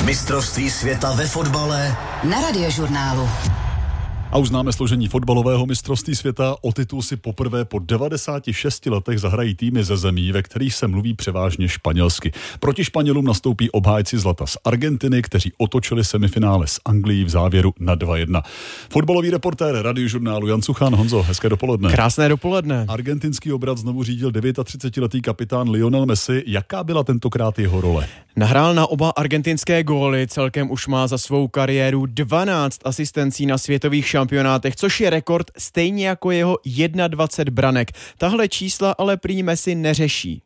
Mistrovství světa ve fotbale na Radiožurnálu. A už známe složení fotbalového mistrovství světa. O titul si poprvé po 96 letech zahrají týmy ze zemí, ve kterých se mluví převážně španělsky. Proti Španělům nastoupí obhájci zlata z Argentiny, kteří otočili semifinále s Anglií v závěru na 2-1. Fotbalový reportér Radiožurnálu Jan Suchan. Honzo, hezké dopoledne. Krásné dopoledne. Argentinský obrat znovu řídil 39letý kapitán Lionel Messi. Jaká byla tentokrát jeho role? Nahrál na oba argentinské góly, celkem už má za svou kariéru 12 asistencí na světových šampionátech, což je rekord stejně jako jeho 21 branek. Tahle čísla ale prý Messi neřeší.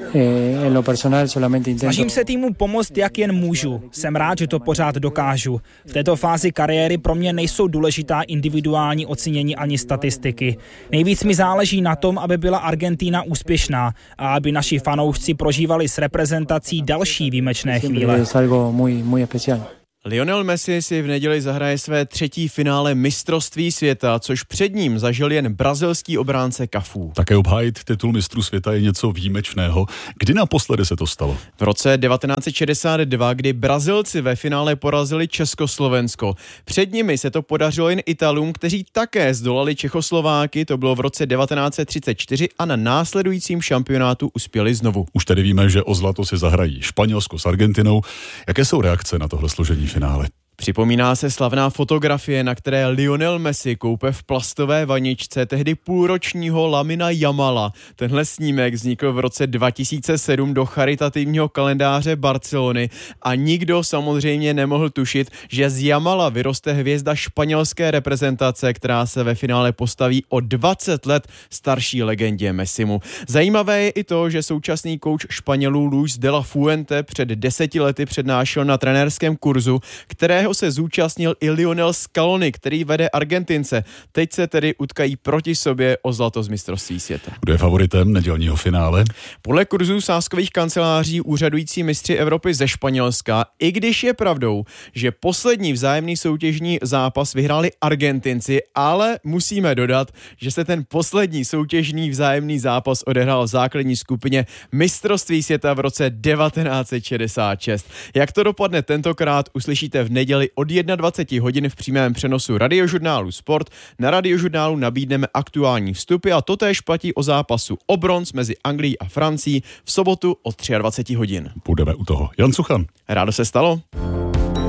Snažím se týmu pomoct, jak jen můžu. Jsem rád, že to pořád dokážu. V této fázi kariéry pro mě nejsou důležitá individuální ocenění ani statistiky. Nejvíc mi záleží na tom, aby byla Argentina úspěšná a aby naši fanoušci prožívali s reprezentací další výjimečné chvíle. Lionel Messi si v neděli zahraje své třetí finále mistrovství světa, což před ním zažil jen brazilský obránce Cafu. Také obhájit titul mistrů světa je něco výjimečného. Kdy naposledy se to stalo? V roce 1962, kdy Brazilci ve finále porazili Československo. Před nimi se to podařilo jen Italům, kteří také zdolali Čechoslováky, to bylo v roce 1934 a na následujícím šampionátu uspěli znovu. Už tedy víme, že o zlato si zahrají Španělsko s Argentinou. Jaké jsou reakce na tohle složení finále? Připomíná se slavná fotografie, na které Lionel Messi koupe v plastové vaničce tehdy půlročního Lamina Yamala. Tenhle snímek vznikl v roce 2007 do charitativního kalendáře Barcelony a nikdo samozřejmě nemohl tušit, že z Yamala vyroste hvězda španělské reprezentace, která se ve finále postaví o 20 let starší legendě Messimu. Zajímavé je i to, že současný kouč Španělů Luis de la Fuente před 10 lety přednášel na trenérském kurzu, kterého se zúčastnil i Lionel Scaloni, který vede Argentince. Teď se tedy utkají proti sobě o zlato z mistrovství světa. Kdo je favoritem nedělního finále? Podle kurzů sázkových kanceláří úřadující mistři Evropy ze Španělska, i když je pravdou, že poslední vzájemný soutěžní zápas vyhráli Argentinci, ale musíme dodat, že se ten poslední soutěžní vzájemný zápas odehrál v základní skupině mistrovství světa v roce 1966. Jak to dopadne tentokrát, uslyšíte v neděli od 21 hodin v přímém přenosu Radiožurnálu Sport. Na Radiožurnálu nabídneme aktuální vstupy a totéž platí o zápasu o bronz mezi Anglií a Francií v sobotu od 23 hodin. Půjdeme u toho. Jan Suchan. Rádo se stalo.